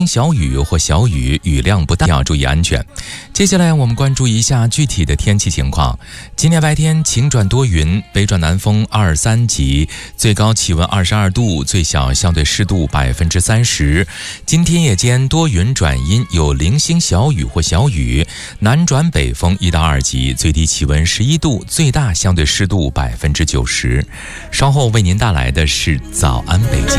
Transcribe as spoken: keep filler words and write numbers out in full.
小雨或小雨，雨量不大，要注意安全。接下来我们关注一下具体的天气情况。今天白天晴转多云，北转南风二三级，最高气温二十二度，最小相对湿度百分之三十。今天夜间多云转阴，有零星小雨或小雨，南转北风一到二级，最低气温十一度，最大相对湿度百分之九十。稍后为您带来的是早安北京。